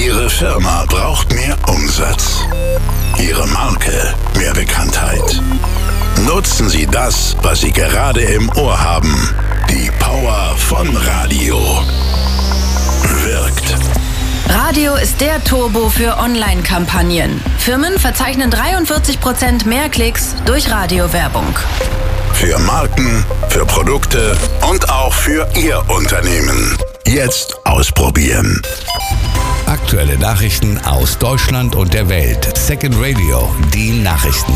Ihre Firma braucht mehr Umsatz. Ihre Marke mehr Bekanntheit. Nutzen Sie das, was Sie gerade im Ohr haben. Die Power von Radio. Wirkt. Radio ist der Turbo für Online-Kampagnen. Firmen verzeichnen 43% mehr Klicks durch Radiowerbung. Für Marken, für Produkte und auch für Ihr Unternehmen. Jetzt ausprobieren. Aktuelle Nachrichten aus Deutschland und der Welt. Second Radio, die Nachrichten.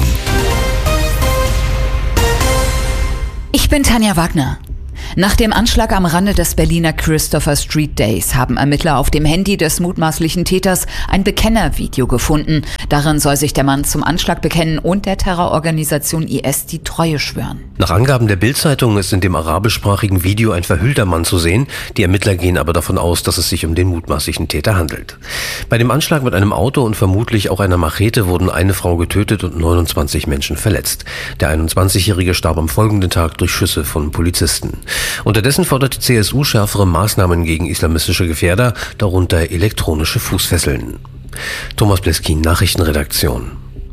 Ich bin Tanja Wagner. Nach dem Anschlag am Rande des Berliner Christopher Street Days haben Ermittler auf dem Handy des mutmaßlichen Täters ein Bekennervideo gefunden. Darin soll sich der Mann zum Anschlag bekennen und der Terrororganisation IS die Treue schwören. Nach Angaben der Bild-Zeitung ist in dem arabischsprachigen Video ein verhüllter Mann zu sehen. Die Ermittler gehen aber davon aus, dass es sich um den mutmaßlichen Täter handelt. Bei dem Anschlag mit einem Auto und vermutlich auch einer Machete wurden eine Frau getötet und 29 Menschen verletzt. Der 21-Jährige starb am folgenden Tag durch Schüsse von Polizisten. Unterdessen fordert die CSU schärfere Maßnahmen gegen islamistische Gefährder, darunter elektronische Fußfesseln. Thomas Bleskin, Nachrichtenredaktion.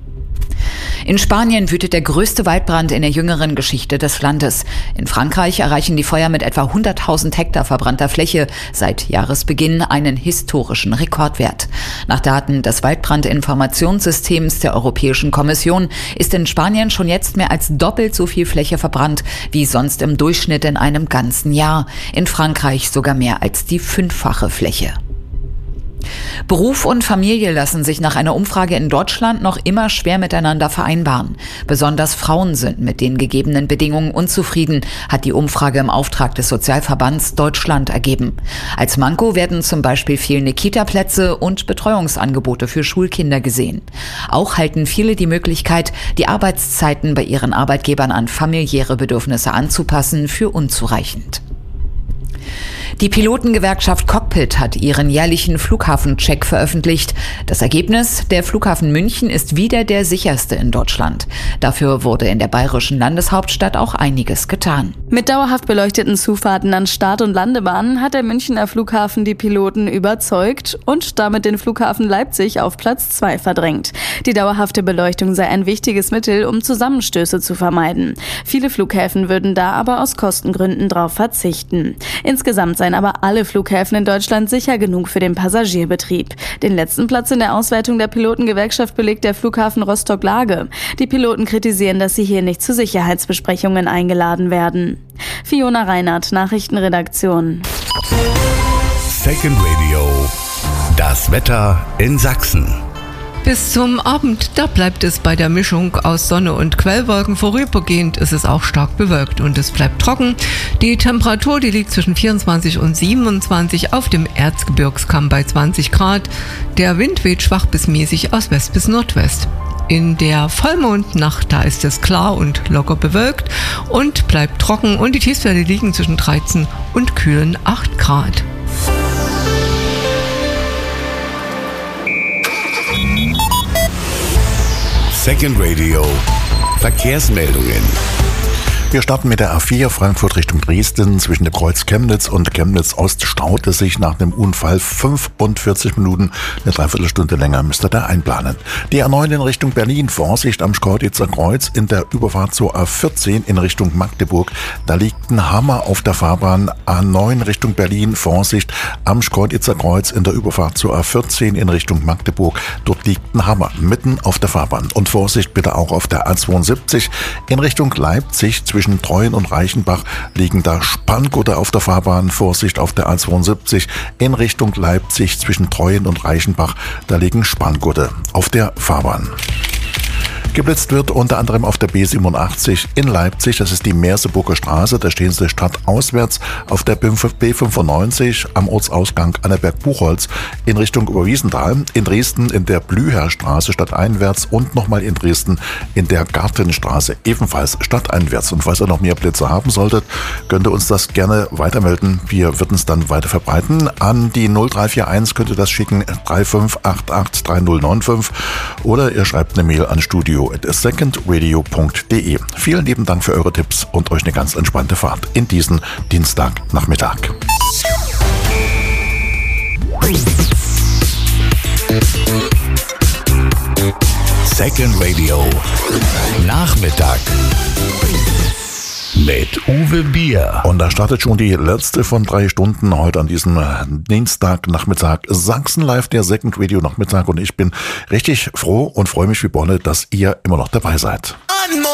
In Spanien wütet der größte Waldbrand in der jüngeren Geschichte des Landes. In Frankreich erreichen die Feuer mit etwa 100.000 Hektar verbrannter Fläche seit Jahresbeginn einen historischen Rekordwert. Nach Daten des Waldbrandinformationssystems der Europäischen Kommission ist in Spanien schon jetzt mehr als doppelt so viel Fläche verbrannt wie sonst im Durchschnitt in einem ganzen Jahr. In Frankreich sogar mehr als die 5-fache Fläche. Beruf und Familie lassen sich nach einer Umfrage in Deutschland noch immer schwer miteinander vereinbaren. Besonders Frauen sind mit den gegebenen Bedingungen unzufrieden, hat die Umfrage im Auftrag des Sozialverbands Deutschland ergeben. Als Manko werden zum Beispiel fehlende Kita-Plätze und Betreuungsangebote für Schulkinder gesehen. Auch halten viele die Möglichkeit, die Arbeitszeiten bei ihren Arbeitgebern an familiäre Bedürfnisse anzupassen, für unzureichend. Die Pilotengewerkschaft Cockpit hat ihren jährlichen Flughafencheck veröffentlicht. Das Ergebnis: Der Flughafen München ist wieder der sicherste in Deutschland. Dafür wurde in der bayerischen Landeshauptstadt auch einiges getan. Mit dauerhaft beleuchteten Zufahrten an Start- und Landebahnen hat der Münchner Flughafen die Piloten überzeugt und damit den Flughafen Leipzig auf Platz 2 verdrängt. Die dauerhafte Beleuchtung sei ein wichtiges Mittel, um Zusammenstöße zu vermeiden. Viele Flughäfen würden da aber aus Kostengründen drauf verzichten. Insgesamt seien aber alle Flughäfen in Deutschland sicher genug für den Passagierbetrieb. Den letzten Platz in der Auswertung der Pilotengewerkschaft belegt der Flughafen Rostock-Lage. Die Piloten kritisieren, dass sie hier nicht zu Sicherheitsbesprechungen eingeladen werden. Fiona Reinhardt, Nachrichtenredaktion. Second Radio, das Wetter in Sachsen. Bis zum Abend, da bleibt es bei der Mischung aus Sonne und Quellwolken. Vorübergehend ist es auch stark bewölkt und es bleibt trocken. Die Temperatur, die liegt zwischen 24 und 27, auf dem Erzgebirgskamm bei 20 Grad. Der Wind weht schwach bis mäßig aus West bis Nordwest. In der Vollmondnacht, da ist es klar und locker bewölkt und bleibt trocken und die Tiefstwerte liegen zwischen 13 und kühlen 8 Grad. Second Radio, Verkehrsmeldungen. Wir starten mit der A4 Frankfurt Richtung Dresden. Zwischen dem Kreuz Chemnitz und Chemnitz Ost staut es sich nach einem Unfall 45 Minuten. Eine Dreiviertelstunde länger müsst ihr da einplanen. Die A9 in Richtung Berlin, Vorsicht am Schkeuditzer Kreuz in der Überfahrt zur A14 in Richtung Magdeburg. Da liegt ein Hammer auf der Fahrbahn. A9 Richtung Berlin, Vorsicht am Schkeuditzer Kreuz in der Überfahrt zur A14 in Richtung Magdeburg. Dort liegt ein Hammer mitten auf der Fahrbahn. Und Vorsicht bitte auch auf der A72 in Richtung Leipzig. Zwischen Treuen und Reichenbach liegen da Spanngutter auf der Fahrbahn. Vorsicht auf der A72 in Richtung Leipzig zwischen Treuen und Reichenbach. Da liegen Spanngutter auf der Fahrbahn. Geblitzt wird unter anderem auf der B87 in Leipzig, das ist die Merseburger Straße, da stehen sie stadtauswärts, auf der B95 am Ortsausgang Annaberg-Buchholz in Richtung Oberwiesenthal, in Dresden in der Blüherstraße stadteinwärts und nochmal in Dresden in der Gartenstraße, ebenfalls stadteinwärts. Und falls ihr noch mehr Blitze haben solltet, könnt ihr uns das gerne weitermelden. Wir würden es dann weiter verbreiten. An die 0341 könnt ihr das schicken, 35883095 oder ihr schreibt eine Mail an studio@secondradio.de. Vielen lieben Dank für eure Tipps und euch eine ganz entspannte Fahrt in diesen Dienstagnachmittag. Second Radio Nachmittag mit Uwe Bier. Und da startet schon die letzte von 3 Stunden heute an diesem Dienstagnachmittag. Sachsen Live, der Second Radio Nachmittag. Und ich bin richtig froh und freue mich wie Bolle, dass ihr immer noch dabei seid.